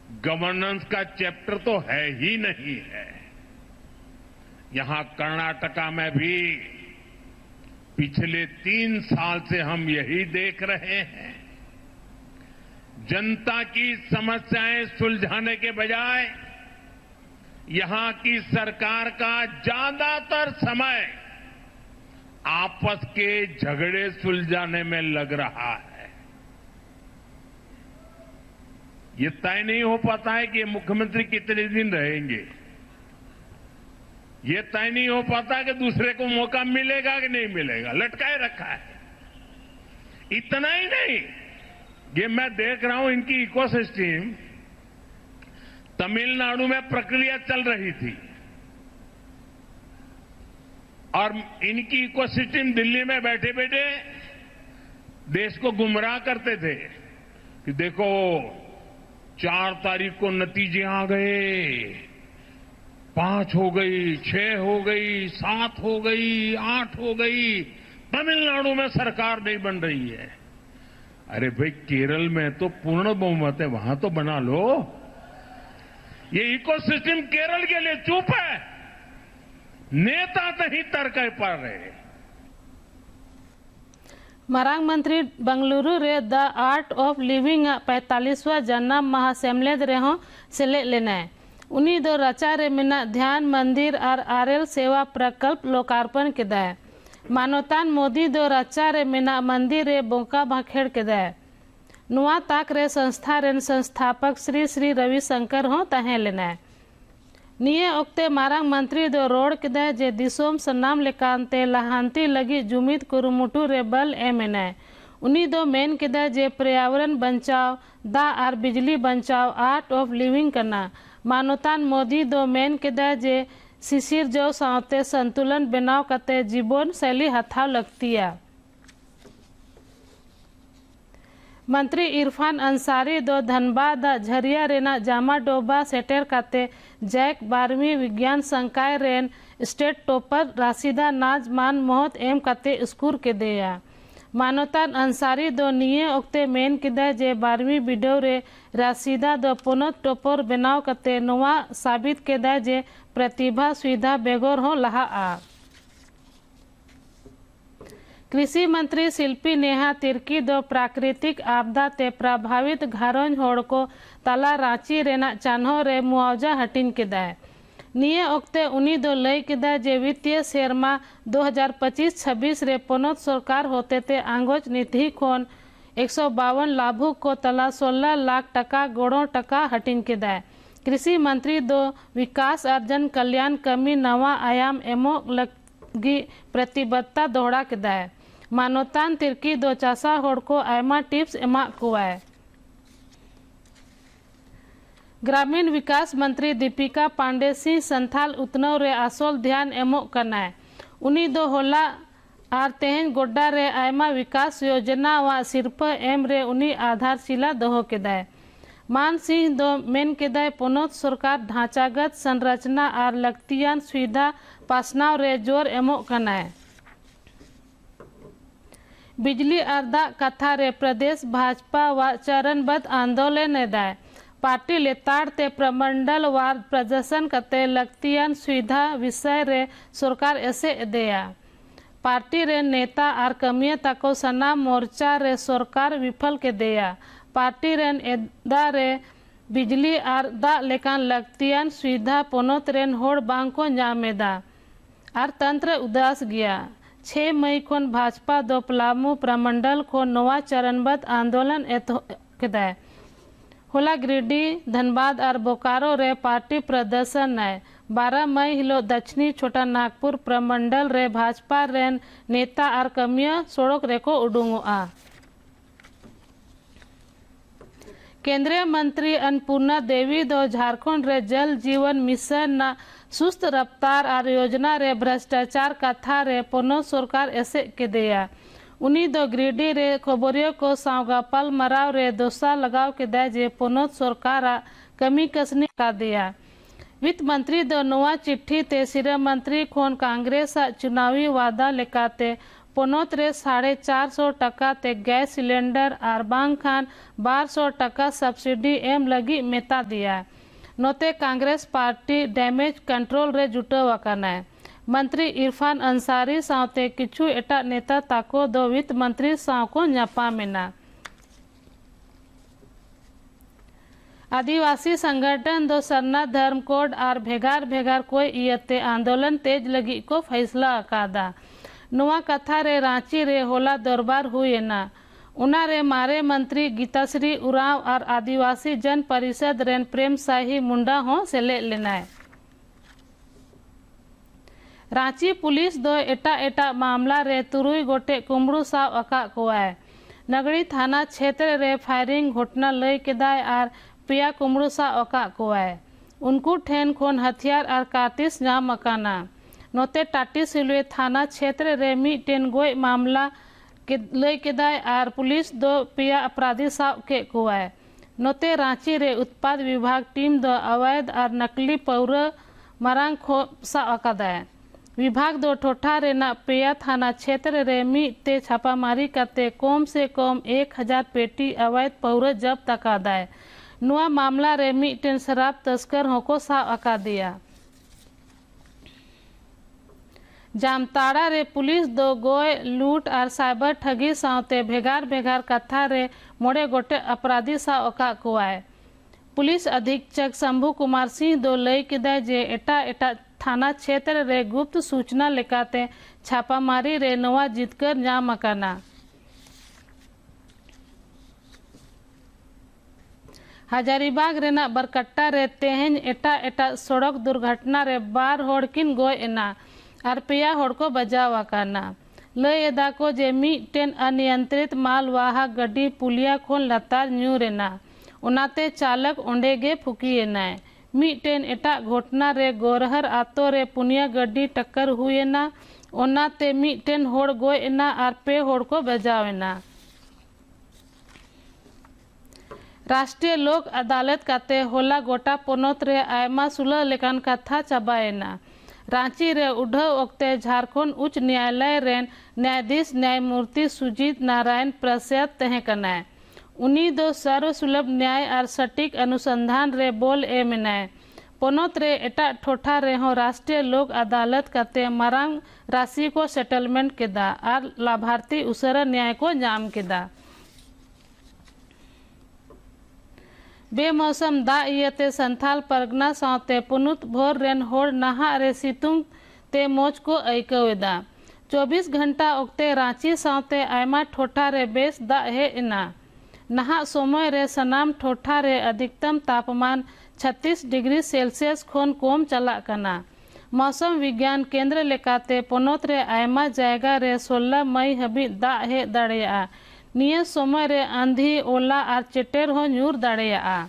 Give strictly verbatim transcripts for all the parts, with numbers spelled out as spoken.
Governance का chapter तो है ही नहीं है। यहां कर्नाटका में भी पिछले तीन साल से हम यही देख रहे हैं। जनता की समस्याएं सुलझाने के बजाय यहां की सरकार का ज्यादातर समय आपस के झगड़े सुलझाने में लग रहा है। ये तय नहीं हो पाता है कि मुख्यमंत्री कितने दिन रहेंगे। ये तय नहीं हो पाता कि दूसरे को मौका मिलेगा कि नहीं मिलेगा, लटकाए रखा है। इतना ही नहीं, ये मैं देख रहा हूं इनकी इकोसिस्टम, तमिलनाडु में प्रक्रिया चल रही थी और इनकी इकोसिस्टम दिल्ली में बैठे बैठे देश को गुमराह करते थे कि देखो चार तारीख को नतीजे आ गए, पांच हो गई, छह हो गई, सात हो गई, आठ हो गई, तमिलनाडु में सरकार नहीं बन रही है। अरे भाई, केरल में तो पूर्ण बहुमत है, वहां तो बना लो। ये इकोसिस्टम केरल के लिए चुप है, नेता नहीं तर्क पा रहे। मारांग मंत्री बंगलुरु रे द आर्ट ऑफ लिविंग पैंतालीसवां जन्म महा सेमलेद रेहों सेले लेना उनी दो रचा रे मिना ध्यान मंदिर और आरएल सेवा प्रकल्प लोकार्पण केदा है। मानवतान मोदी दो रचा रे मिना मंदिर रे बोका भाखेड़ केदा है। नुआ ताक रे संस्था रेन संस्थापक श्री श्री रविशंकर हों तहें लेना है। निये ओक्ते मारांग मंत्री दो रोड केदा जे दिसोम सनाम लेकानते लहांती लगी जुमिद कुरुमुटु रे बल एमेना है। उनी दो मेन केदा जे पर्यावरण बचाव दा आर बिजली बचाव आर्ट ऑफ लिविंग करना। मानवतान मोदी दो मेन केदा जे शिशिर जो सावते संतुलन बनाव कते जीवन शैली हथाव लगतिया। मंत्री इरफान अंसारी दो धनबाद झरिया रेना जामा डोबा सेटेर काते जैक बारहवीं विज्ञान संकाय रेन स्टेट टॉपर राशिदा नाज मान मोहत एम काते स्कूर के देया। मानवतान अंसारी दो निये ओक्ते मेन किदा जे बारहवीं बिडव रे राशिदा दो पुनत टॉपर बनाव काते नोवा साबित केदा जे प्रतिभा सुविधा बेगोर हो लहा आ। कृषि मंत्री शिल्पी नेहा तिर्की दो प्राकृतिक आपदा ते प्रभावित घारों होड़ को तला रांची रेना चान्हो रे मुआवजा हटिन केदा है। निये ओक्ते उनी दो लय केदा जे वित्तीय सेरमा दो हज़ार पच्चीस छब्बीस रे पोनोत सरकार होते ते आंगोच निधि खोन एक सौ बावन लाभुक को तला सोलह लाख टका गोड़ों टका हटिन केदा है। कृषि मंत्री दो विकास अर्जन कल्याण कमी नवा आयाम एमो लगी प्रतिबद्धता दोहरा केदा है। मानवतान तिर्की दो चासा होड़ को आयमा टिप्स एमा कुआए। ग्रामीण विकास मंत्री दीपिका पांडे सिंह संथाल उतनव रे आसोल ध्यान एमो करना है। उनी दो होला आर तेहन गोड्डा रे आयमा विकास योजना व सिर्फ एम रे उनी आधारशिला दोहो केदाय। मान सिंह दो मेन केदाय पोनोत सरकार ढांचागत संरचना आर लगतियान सुविधा पासनाव रे जोर एमो करना है। बिजली अर्दा कथा रे प्रदेश भाजपा व चरणबद्ध आंदोलन एदाय। पार्टी लेताड़ ते प्रमंडल वार प्रदर्शन कते लगतियान सुविधा विषय रे सरकार ऐसे एदेया। पार्टी रे नेता आर कमिया तको सना मोर्चा रे सरकार विफल के देया। पार्टी रेन एदा रे बिजली आर दा लेकान लगतियान सुविधा पोनोत रेन होड़ बांग को जामेदा आर तंत्र उदास गया। छह मई खोन भाजपा दो पलामू प्रमंडल को नवा चरणबद्ध आंदोलन एतोकेदा। होला गिरिडीह धनबाद और बोकारो रे पार्टी प्रदर्शन है। बारह मई हिलो दक्षिणी छोटा नागपुर प्रमंडल रे भाजपा रेन नेता और कमिया सड़क रेको उडुंगोआ। केंद्रीय मंत्री अन्नपूर्णा देवी दो झारखंड रे जल जीवन मिशन ना सुस्त रफ्तार और योजना रे भ्रष्टाचार कथा रे पोनो सरकार ऐसे के दिया। उनी दो गिरिडीह रे खबरियों को सावगापाल मराव रे दोसा लगाव के दे जे पोनोत सरकार कमी कसनी का दिया। वित्त मंत्री दो नवा चिट्ठी ते सिर मंत्री खोन कांग्रेस चुनावी वादा लेकाते पोनोत रे साढ़े चार सौ टका ते गैस सिलेंडर और बांग खान बार सौ टका सब्सिडी एम लगी मेता दिया। नोते कांग्रेस पार्टी डैमेज कंट्रोल रे जुटाव आकाना है। मंत्री इरफान अंसारी सावते किछु एटा नेता ताको दो वित्त मंत्री साव को न्यापामेना। आदिवासी संगठन दो सरना धर्म कोड और भेगार भेगार कोई इयते आंदोलन तेज लगी को फैसला अकादा। नुआ कथा रे रांची रे होला दरबार हुए ना उना रे मारे मंत्री गीताश्री उराव और आदिवासी जन परिषद रेन प्रेम शाही मुंडा हो सेले लेना है। रांची पुलिस दो एटा एटा मामला रे तुरुई गोटे कुमड़ू साव अका कोआय। नगड़ी थाना क्षेत्र रे फायरिंग घटना लय केदाय और पिया कुमड़ू साव अका कोआय। उनको ठेन खोन हथियार और कारतीस नाम अकाना। नोते टाटी सिलवे थाना क्षेत्र रे मिटेन गोय मामला के लय केदाय और पुलिस दो पिया अपराधी साव के कोआय। नोते रांची रे उत्पाद विभाग टीम दो अवैध और नकली पौर मरांग खो साव अकादाय। विभाग दो टोठा रे ना पेया थाना क्षेत्र रे मिटे छापामारी करते कम से कम एक हजार पेटी अवैध पौर जब्त अकादाय। नुआ मामला रे मिटेन शराब तस्कर होको साव अका दिया। जामताड़ा रे पुलिस दो गोय लूट और साइबर ठगी सावते भेगार भेगार कथा रे मोड़े गोटे अपराधी साव अका कोआय। पुलिस अधीक्षक शंभू कुमार सिंह दो लय केदाय जे एटा एटा थाना क्षेत्र रे गुप्त सूचना लेकाते छापामारी रे नवा जितकर नाम अकाना। हजारीबाग रेना बरकट्टा रे तेहन एटा एटा सड़क दुर्घटना रे बार होड़ किन गोय एना और पेया होड़ को बजाव आकाना। लय एदा को जे मिटेन अनियंत्रित मालवाहक गड्डी पुलिया खोन लतार न्यू रेना उनाते चालक ओंडेगे फुकी एनाय। मिटेन एटा घटना रे गोरहर आतो रे पुनिया गड्डी टक्कर हुए ना ओनाते मिटेन होड़ गोय एना और पे होड़ को बजाव एना। राष्ट्रीय लोक अदालत काते होला गोटा पोनोत रे आयमा सुलह लेकान कथा चबाएना। रांची रे उढ़व ओक्ते झारखंड उच्च न्यायालय रेन न्यायाधीश न्यायमूर्ति सुजीत नारायण प्रसाद तहे कनाय। उन्हीं दो सर्वसुलभ न्याय और सटीक अनुसंधान रे बोल ए मिनाय। पोनोत रे एटा ठोठा रे हो राष्ट्रीय लोक अदालत काते मरांग राशि को सेटलमेंट केदा और लाभार्थी उसरा न्याय को जाम केदा। बेमौसम दा इयते संथाल परगना सावते पुनुत भोर रेन होड़ नहा रे सितुंग ते मोच को ऐकवेदा। चौबीस घंटा ओक्ते रांची सावते आयमा ठोठा रे बेस दा हे इना। नहा समय रे सनाम ठोठा रे अधिकतम तापमान छत्तीस डिग्री सेल्सियस खोन कोम चला कना। मौसम विज्ञान केंद्र लेकाते पोनोत रे आयमा जायगा रे सोलह मई हबी दा हे दाड़ेया। निये समय रे आंधी ओला और चेटेर हो न्यूर दाड़ेया।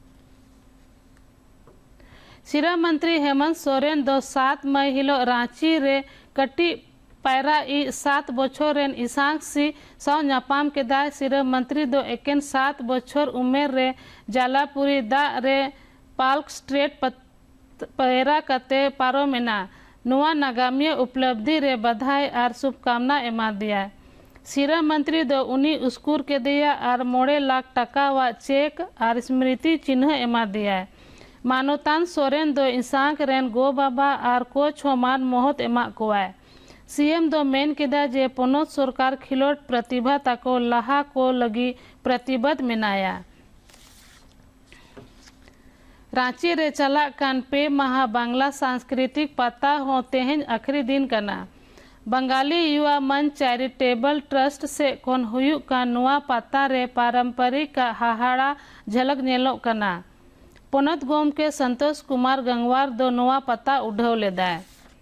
सिरा मंत्री हेमंत सोरेन दो सात मई हिलो रांची रे कटी पैरा ई सात बछर रेन ईसांक सी सौ न्यापाम केदाय। सिरा मंत्री दो एकेन सात बछर उमेर रे जालापुरी दा रे पाल्क स्ट्रेट पैरा कते पारो मेना। नुआ नागामिया उपलब्धि रे बधाई और शुभकामना एमा दिया। सिरा मंत्री दो उन्हीं स्कूर के दिया और मोड़े लाख टका व चेक और स्मृति चिन्ह एमा दिया। मानोतान सोरेन दो इंसांक रेन गो बाबा और को छोमान मोहत एमा कोआय। सीएम दो मेन केदा जे पोनोत सरकार खिलोट प्रतिभा ताको लहा को लगी प्रतिबद्ध मिनाया। रांची रे चला कान पे महा बांग्ला सांस्कृतिक पता हो तेहन आखिरी दिन कना। बंगाली युवा मंच चैरिटेबल ट्रस्ट से कोन हुयु का नुआ पता रे पारंपरिक का हाहाड़ा झलक नेलो कना। पोनत गोम के संतोष कुमार गंगवार दो नुआ पता उढ़व लेदा।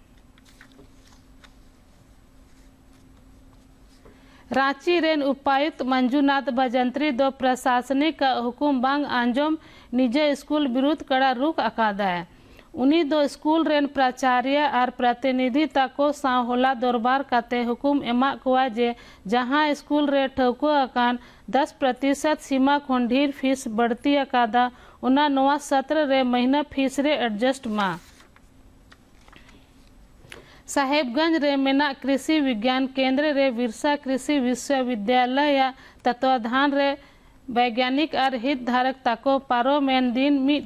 रांची रेन उपायुक्त मंजूनाथ भजंत्री दो प्रशासनिक का हुकुम बांग आंजोम निजे स्कूल विरुद्ध कड़ा रुख अकादा है। उन्हीं दो स्कूल रेन प्राचार्य और प्रतिनिधि ताको साव होला दरबार काते हुकुम एमा कुआ जे जहां स्कूल रे ठौको अकान दस प्रतिशत सीमा खोन ढेर फीस बढ़ती अकादा उना नवा सत्र रे महीना फीस रे एडजस्ट मा। साहेबगंज रे मेना कृषि विज्ञान केंद्र रे बिरसा कृषि विश्वविद्यालय या तत्वाधान रे वैज्ञानिक और हितधारक ताको पारो मेन दिन